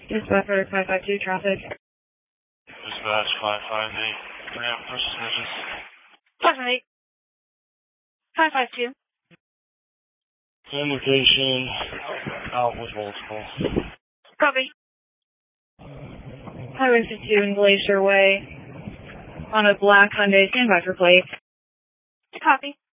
Dispatch 552 traffic. Dispatch 558. Ramp for suspicious. 558. 552. Same location. Out with multiple. Copy. Highway 52 in Glacier Way. On a black Hyundai, standby for plate. Copy.